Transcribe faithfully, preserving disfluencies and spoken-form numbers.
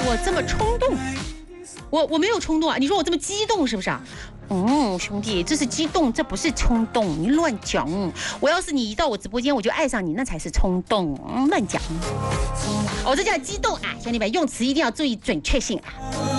我这么冲动，我我没有冲动啊！你说我这么激动是不是啊？嗯，兄弟，这是激动，这不是冲动，你乱讲。我要是你一到我直播间我就爱上你，那才是冲动，嗯、乱讲。哦，这叫激动啊，兄弟们，用词一定要注意准确性啊。